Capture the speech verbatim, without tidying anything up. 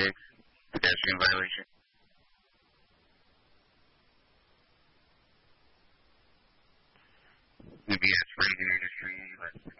six, pedestrian violation. Maybe that's raising industry, let's